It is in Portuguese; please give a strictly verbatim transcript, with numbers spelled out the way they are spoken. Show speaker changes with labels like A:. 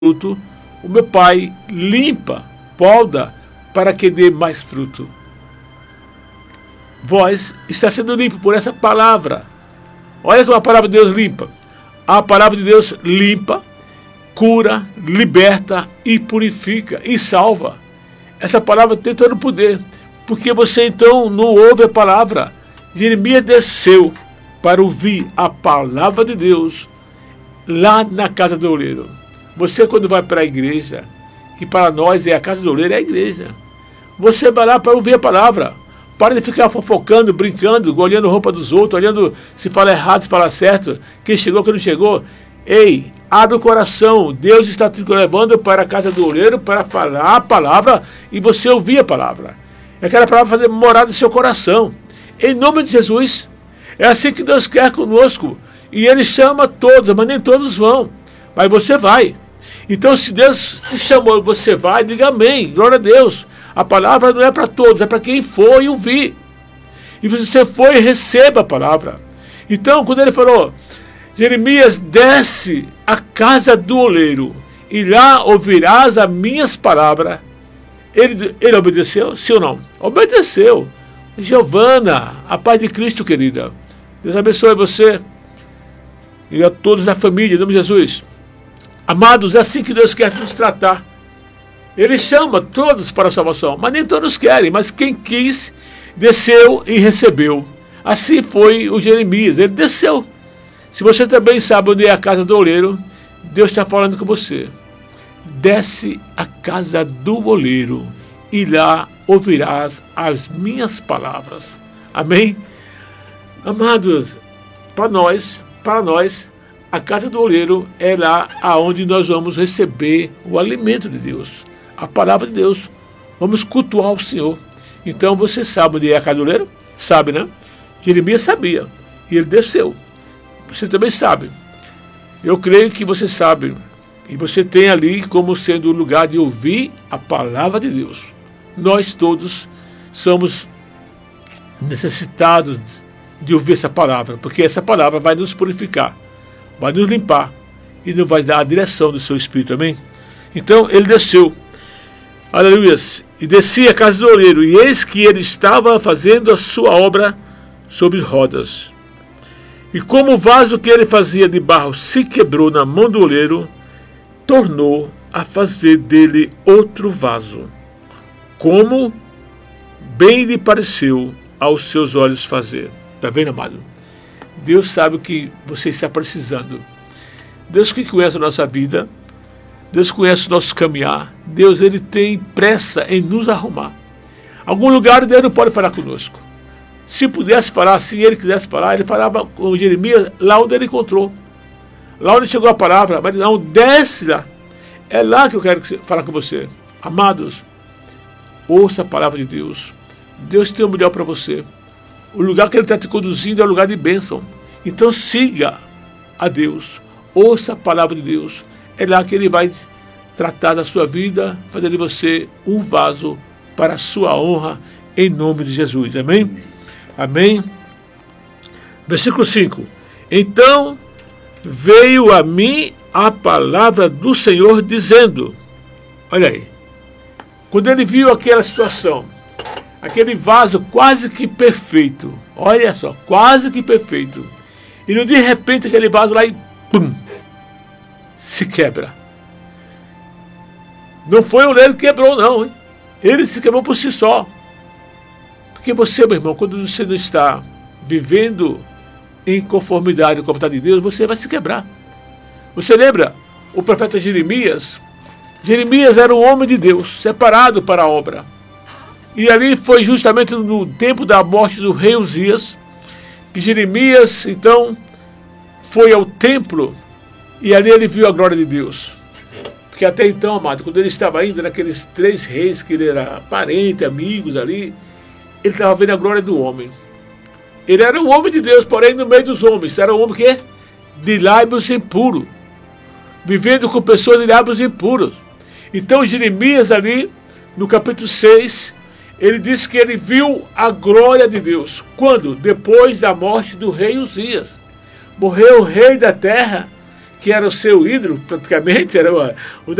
A: fruto, o meu Pai limpa, poda, para que dê mais fruto. Vós está sendo limpo por essa palavra. Olha como a palavra de Deus limpa. A palavra de Deus limpa, cura, liberta e purifica e salva. Essa palavra tem todo o poder, porque você então não ouve a palavra. Jeremias desceu para ouvir a palavra de Deus lá na casa do oleiro. Você, quando vai para a igreja, que para nós é a casa do oleiro, é a igreja, você vai lá para ouvir a palavra. Para de ficar fofocando, brincando, olhando a roupa dos outros, olhando se fala errado, se fala certo, quem chegou, quem não chegou. Ei, abre o coração. Deus está te levando para a casa do oleiro para falar a palavra e você ouvir a palavra. É aquela palavra fazer morada no seu coração. Em nome de Jesus. É assim que Deus quer conosco. E Ele chama todos, mas nem todos vão. Mas você vai. Então, se Deus te chamou e você vai, diga amém. Glória a Deus. A palavra não é para todos, é para quem for e ouvir. E você foi e receba a palavra. Então, quando ele falou, Jeremias, desce à casa do oleiro, e lá ouvirás as minhas palavras. Ele, ele obedeceu? Sim ou não? Obedeceu. Giovana, a paz de Cristo, querida. Deus abençoe você e a todos da família, em nome de Jesus. Amados, é assim que Deus quer nos tratar. Ele chama todos para a salvação, mas nem todos querem, mas quem quis, desceu e recebeu. Assim foi o Jeremias, ele desceu. Se você também sabe onde é a casa do oleiro, Deus está falando com você. Desce à casa do oleiro e lá ouvirás as minhas palavras. Amém? Amados, para nós, para nós, a casa do oleiro é lá aonde nós vamos receber o alimento de Deus, a palavra de Deus. Vamos cultuar o Senhor. Então você sabe onde é a casa do oleiro? Sabe, né? Jeremias sabia e ele desceu. Você também sabe. Eu creio que você sabe. E você tem ali como sendo o lugar de ouvir a palavra de Deus. Nós todos somos necessitados de ouvir essa palavra, porque essa palavra vai nos purificar, vai nos limpar e nos vai dar a direção do seu Espírito, amém? Então ele desceu, aleluia, e descia a casa do oleiro, e eis que ele estava fazendo a sua obra sobre rodas. E como o vaso que ele fazia de barro se quebrou na mão do oleiro, tornou a fazer dele outro vaso, como bem lhe pareceu aos seus olhos fazer. Está vendo, amado? Deus sabe o que você está precisando. Deus que conhece a nossa vida, Deus conhece o nosso caminhar, Deus ele tem pressa em nos arrumar. Algum lugar Deus não pode falar conosco. Se pudesse falar, se ele quisesse falar, ele falava com Jeremias lá onde ele encontrou. Lá onde chegou a palavra, mas não, desce lá. É lá que eu quero falar com você. Amados, ouça a palavra de Deus. Deus tem o melhor para você. O lugar que Ele está te conduzindo é o lugar de bênção. Então siga a Deus. Ouça a palavra de Deus. É lá que Ele vai tratar da sua vida, fazer de você um vaso para a sua honra, em nome de Jesus. Amém? Amém? Versículo cinco. Então veio a mim a palavra do Senhor dizendo, olha aí, quando ele viu aquela situação, aquele vaso quase que perfeito, olha só, quase que perfeito, e de repente aquele vaso lá e pum, se quebra. Não foi o oleiro que quebrou não, hein? Ele se quebrou por si só. Porque você, meu irmão, quando você não está vivendo em conformidade com a vontade de Deus, você vai se quebrar. Você lembra o profeta Jeremias? Jeremias era um homem de Deus, separado para a obra. E ali foi justamente no tempo da morte do rei Uzias, que Jeremias, então, foi ao templo, e ali ele viu a glória de Deus. Porque até então, amado, quando ele estava ainda naqueles três reis, que ele era parente, amigos ali, ele estava vendo a glória do homem. Ele era um homem de Deus, porém no meio dos homens. Era um homem que de lábios impuros, vivendo com pessoas de lábios impuros. Então Jeremias ali, no capítulo seis, ele disse que ele viu a glória de Deus. Quando? Depois da morte do rei Uzias. Morreu o rei da terra, que era o seu ídolo, praticamente, era o